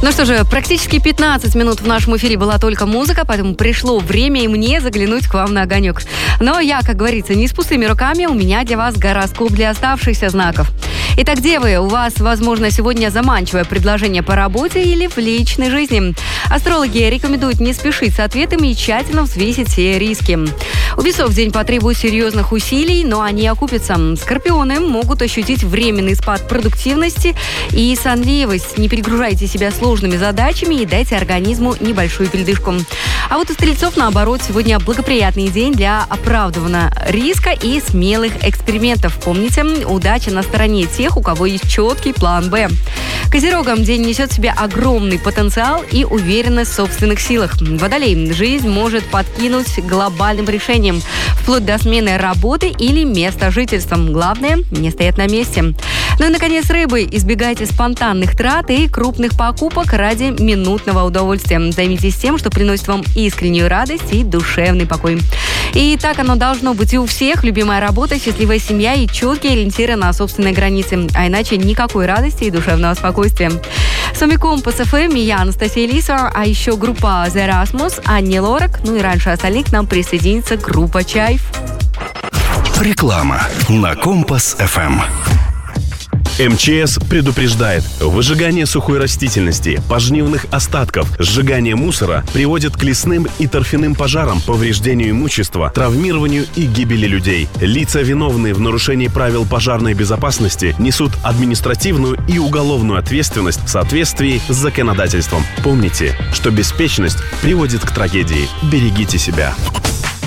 Ну что же, практически 15 минут в нашем эфире была только музыка, поэтому пришло время и мне заглянуть к вам на огонек. Но я, как говорится, не с пустыми руками, у меня для вас гороскоп для оставшихся знаков. Итак, девы, у вас, возможно, сегодня заманчивое предложение по работе или в личной жизни. Астрологи рекомендуют не спешить с ответами и тщательно взвесить все риски. У весов день потребует серьезных усилий, но они окупятся. Скорпионы могут ощутить временный спад продуктивности и сонливость. Не перегружайте себя сложными задачами и дайте организму небольшую передышку. А вот у стрельцов, наоборот, сегодня благоприятный день для оправданного риска и смелых экспериментов. Помните, удача на стороне тех, у кого есть четкий план «Б». Козерогам день несет в себе огромный потенциал и уверенность в собственных силах. Водолей, жизнь может подкинуть глобальным решением, вплоть до смены работы или места жительства. Главное, не стоять на месте. Ну и, наконец, рыбы, избегайте спонтанных трат и крупных покупок ради минутного удовольствия. Займитесь тем, что приносит вам искреннюю радость и душевный покой. И так оно должно быть и у всех. Любимая работа, счастливая семья и четкие ориентиры на собственные границы. А иначе никакой радости и душевного спокойствия. С вами Компас ФМ, я Анастасия Лисова, а еще группа The Rasmus, Анни Лорак, ну и раньше остальных к нам присоединится группа Чайф. Реклама на Компас ФМ. МЧС предупреждает: выжигание сухой растительности, пожнивных остатков, сжигание мусора приводит к лесным и торфяным пожарам, повреждению имущества, травмированию и гибели людей. Лица, виновные в нарушении правил пожарной безопасности, несут административную и уголовную ответственность в соответствии с законодательством. Помните, что беспечность приводит к трагедии. Берегите себя.